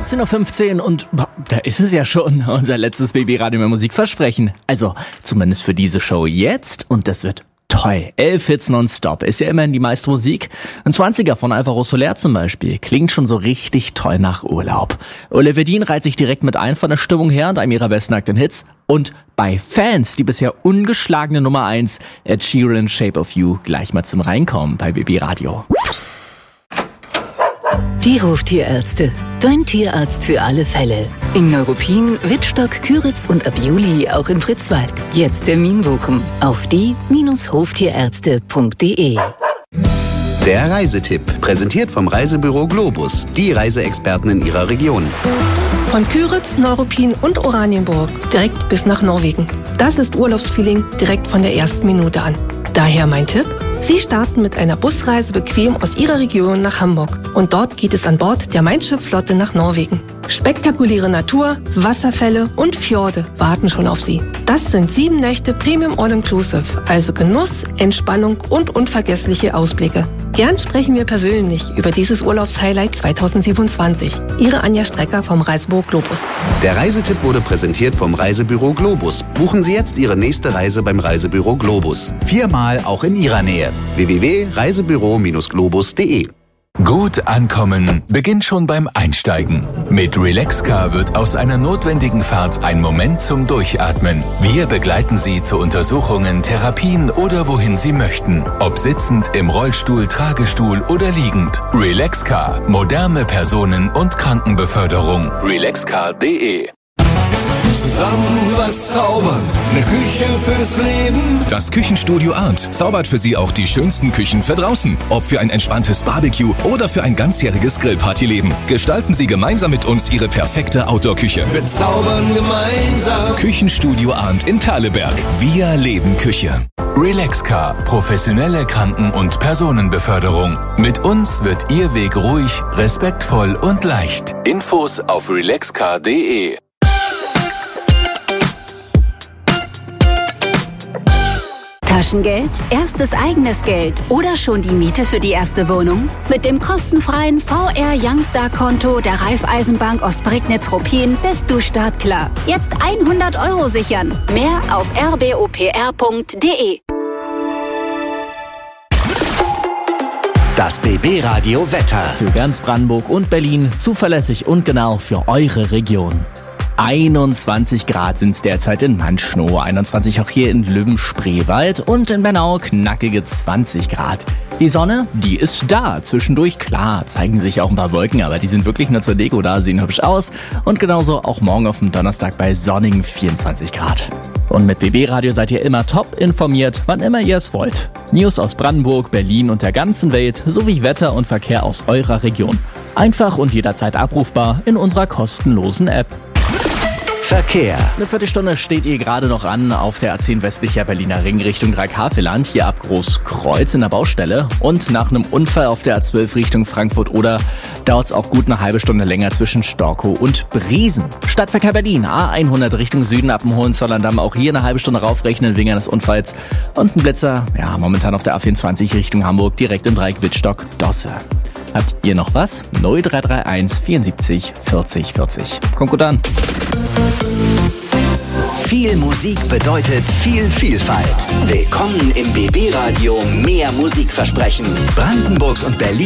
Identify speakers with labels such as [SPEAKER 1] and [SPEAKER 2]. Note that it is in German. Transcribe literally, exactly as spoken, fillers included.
[SPEAKER 1] vierzehn Uhr fünfzehn und boah, da ist es ja schon, unser letztes B B-Radio mit Musikversprechen. Also zumindest für diese Show jetzt und das wird toll. Elf Hits nonstop ist ja immerhin die meiste Musik. Ein zwanziger von Alvaro Soler zum Beispiel klingt schon so richtig toll nach Urlaub. Oliver Dean reiht sich direkt mit ein von der Stimmung her und einem ihrer besten aktuellen Hits. Und bei Fans die bisher ungeschlagene Nummer eins, Ed Sheeran, Shape of You, gleich mal zum Reinkommen bei B B-Radio.
[SPEAKER 2] Die Hoftierärzte. Dein Tierarzt für alle Fälle. In Neuruppin, Wittstock, Küritz und ab Juli auch in Fritzwalk. Jetzt Termin buchen auf die Bindestrich hoftierärzte punkt de.
[SPEAKER 3] Der Reisetipp, präsentiert vom Reisebüro Globus, die Reiseexperten in ihrer Region.
[SPEAKER 4] Von Küritz, Neuruppin und Oranienburg direkt bis nach Norwegen. Das ist Urlaubsfeeling direkt von der ersten Minute an. Daher mein Tipp: Sie starten mit einer Busreise bequem aus Ihrer Region nach Hamburg. Und dort geht es an Bord der Mein Schiff-Flotte nach Norwegen. Spektakuläre Natur, Wasserfälle und Fjorde warten schon auf Sie. Das sind sieben Nächte Premium All-Inclusive, also Genuss, Entspannung und unvergessliche Ausblicke. Gern sprechen wir persönlich über dieses Urlaubshighlight zweitausendsiebenundzwanzig. Ihre Anja Strecker vom Reisebüro Globus.
[SPEAKER 3] Der Reisetipp wurde präsentiert vom Reisebüro Globus. Buchen Sie jetzt Ihre nächste Reise beim Reisebüro Globus. Viermal auch in Ihrer Nähe. w w w punkt reisebüro globus punkt de.
[SPEAKER 5] Gut ankommen beginnt schon beim Einsteigen. Mit Relaxcar wird aus einer notwendigen Fahrt ein Moment zum Durchatmen. Wir begleiten Sie zu Untersuchungen, Therapien oder wohin Sie möchten. Ob sitzend, im Rollstuhl, Tragestuhl oder liegend. Relaxcar. Moderne Personen- und Krankenbeförderung. relaxcar punkt de.
[SPEAKER 6] Zusammen was zaubern, eine Küche fürs Leben.
[SPEAKER 5] Das Küchenstudio Arndt zaubert für Sie auch die schönsten Küchen für draußen. Ob für ein entspanntes Barbecue oder für ein ganzjähriges Grillpartyleben. Gestalten Sie gemeinsam mit uns Ihre perfekte Outdoor-Küche.
[SPEAKER 6] Wir zaubern gemeinsam.
[SPEAKER 5] Küchenstudio Arndt in Perleberg. Wir leben Küche. Relaxcar. Professionelle Kranken- und Personenbeförderung. Mit uns wird Ihr Weg ruhig, respektvoll und leicht. Infos auf relaxcar punkt de.
[SPEAKER 2] Taschengeld, erstes eigenes Geld oder schon die Miete für die erste Wohnung? Mit dem kostenfreien V R Youngstar-Konto der Raiffeisenbank Ostprignitz-Ruppin bist du startklar. Jetzt hundert Euro sichern. Mehr auf r b o p r punkt de.
[SPEAKER 3] Das B B-Radio Wetter.
[SPEAKER 1] Für ganz Brandenburg und Berlin zuverlässig und genau für eure Region. einundzwanzig Grad sind es derzeit in Manschnow, einundzwanzig auch hier in Lübben-Spreewald und in Bernau knackige zwanzig Grad. Die Sonne, die ist da. Zwischendurch, klar, zeigen sich auch ein paar Wolken, aber die sind wirklich nur zur Deko da, sehen hübsch aus. Und genauso auch morgen auf dem Donnerstag bei sonnigen vierundzwanzig Grad. Und mit B B-Radio seid ihr immer top informiert, wann immer ihr es wollt. News aus Brandenburg, Berlin und der ganzen Welt sowie Wetter und Verkehr aus eurer Region. Einfach und jederzeit abrufbar in unserer kostenlosen App.
[SPEAKER 3] Verkehr.
[SPEAKER 1] Eine Viertelstunde steht ihr gerade noch an auf der A zehn westlicher Berliner Ring Richtung Dreihaveland, hier ab Großkreuz in der Baustelle. Und nach einem Unfall auf der A zwölf Richtung Frankfurt-Oder dauert es auch gut eine halbe Stunde länger zwischen Storkow und Briesen. Stadtverkehr Berlin, A hundert Richtung Süden ab dem Hohenzollern-Damm, auch hier eine halbe Stunde raufrechnen wegen eines Unfalls. Und ein Blitzer, ja, momentan auf der A vierundzwanzig Richtung Hamburg, direkt im Dreieck Wittstock-Dosse. Habt ihr noch was? null drei drei eins vierundsiebzig vierzig vierzig. Kommt gut an.
[SPEAKER 3] Viel Musik bedeutet viel Vielfalt. Willkommen im B B-Radio Mehr Musikversprechen. Brandenburgs und Berlin